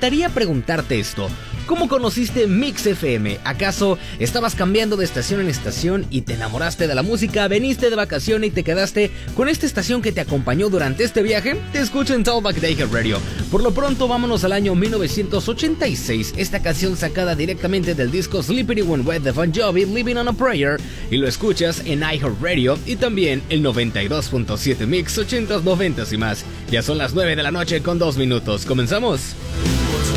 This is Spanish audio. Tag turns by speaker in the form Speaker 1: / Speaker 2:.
Speaker 1: encantaría preguntarte esto. ¿Cómo conociste Mix FM? ¿Acaso estabas cambiando de estación en estación y te enamoraste de la música? ¿Veniste de vacaciones y te quedaste con esta estación que te acompañó durante este viaje? Te escucho en Talkback Danger Radio. Por lo pronto, vámonos al año 1986. Esta canción sacada directamente del disco Slippery When Wet de Bon Jovi, Living on a Prayer, y lo escuchas en iHeartRadio y también el 92.7 Mix, 80s, 90s y más. Ya son las 9 de la noche con 2 minutos. ¿Comenzamos?